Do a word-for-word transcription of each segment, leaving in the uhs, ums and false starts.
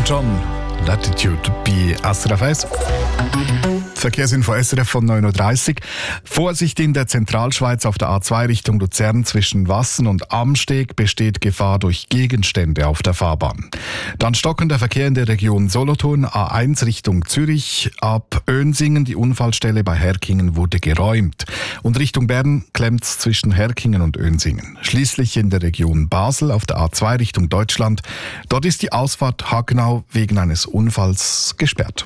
John, Latitude bei S R F eins. Verkehrsinfo S R F von neun Uhr dreißig. Vorsicht in der Zentralschweiz auf der A zwei Richtung Luzern zwischen Wassen und Amsteg besteht Gefahr durch Gegenstände auf der Fahrbahn. Dann stockender Verkehr in der Region Solothurn, A eins Richtung Zürich, ab Önsingen. Die Unfallstelle bei Herkingen wurde geräumt. Und Richtung Bern klemmt's zwischen Herkingen und Önsingen. Schließlich in der Region Basel auf der A zwei Richtung Deutschland. Dort ist die Ausfahrt Hagenau wegen eines Unfalls gesperrt.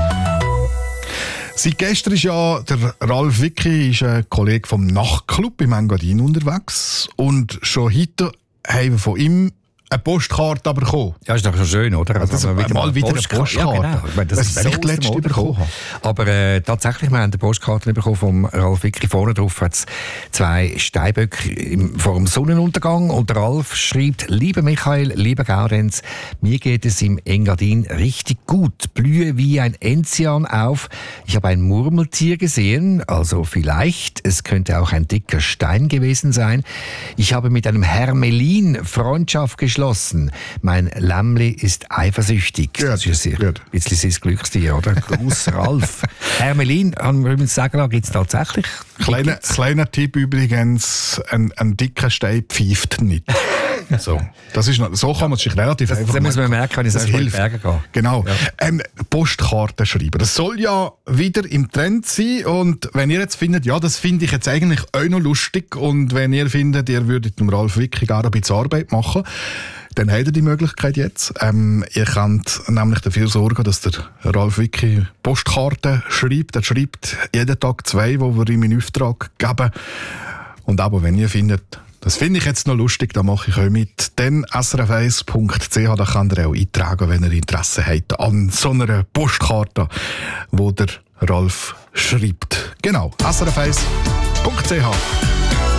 Seit gestern ist ja der Ralf Wicki, ist ein Kollege vom Nachtclub im Engadin unterwegs. Und schon heute haben wir von ihm eine Postkarte bekommen. Ja, ist doch schon schön, oder? Also, also wieder mal wieder eine Postkarte. Ja, genau. Ich meine, das ist ich das letzte bekommen habe. Aber äh, tatsächlich, wir haben eine Postkarte bekommen vom Ralf Wicki. Vorne drauf hat es zwei Steinböcke im, vor dem Sonnenuntergang. Und der Ralf schreibt: Lieber Michael, lieber Gaudenz, mir geht es im Engadin richtig gut. Blühe wie ein Enzian auf. Ich habe ein Murmeltier gesehen, also vielleicht, es könnte auch ein dicker Stein gewesen sein. Ich habe mit einem Hermelin Freundschaft geschlossen. Mein Lämmli ist eifersüchtig. Gut, das ist ja gut. ein bisschen sein Glückstier, oder? Gruß Ralf. Hermelin, kann man sagen, gibt es tatsächlich. Kleiner, kleiner Tipp übrigens, ein, ein dicker Stein pfeift nicht. So, das ist noch, so kann man sich relativ das, einfach das muss man merken, wenn ich das in die hilft. Berge gehe. Genau. Ja. Ähm, Postkarten schreiben. Das soll ja wieder im Trend sein. Und wenn ihr jetzt findet, ja, das finde ich jetzt eigentlich auch noch lustig, und wenn ihr findet, ihr würdet dem Ralf Wicki gerne ein bisschen Arbeit machen, dann habt ihr die Möglichkeit jetzt. Ähm, ihr könnt nämlich dafür sorgen, dass der Ralf Wicki Postkarten schreibt. Er schreibt jeden Tag zwei, die wir ihm in Auftrag geben. Und aber wenn ihr findet, das finde ich jetzt noch lustig, da mache ich euch mit. Dann S R F eins Punkt C H, da könnt ihr auch eintragen, wenn ihr Interesse habt an so einer Postkarte, wo der Ralf schreibt. Genau, S R F eins Punkt C H.